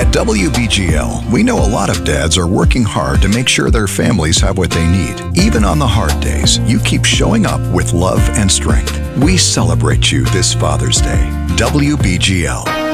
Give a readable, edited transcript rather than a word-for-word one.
At WBGL, we know a lot of dads are working hard to make sure their families have what they need. Even on the hard days, you keep showing up with love and strength. We celebrate you this Father's Day. WBGL.